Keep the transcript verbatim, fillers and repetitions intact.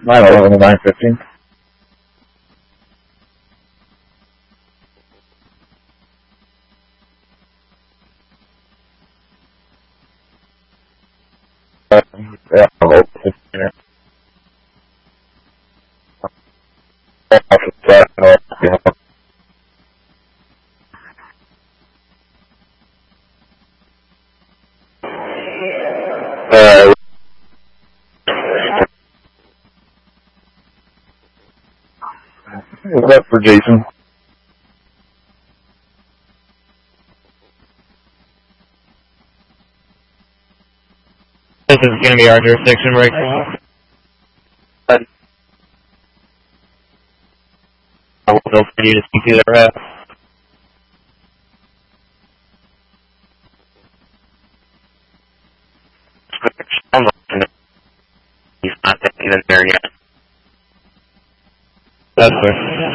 nine eleven to nine fifteen. Uh, yeah, hello. Yeah. Uh, What's up for Jason? This is going to be our jurisdiction break. I will feel free to speak to the rep. He's not even there yet. That's fair.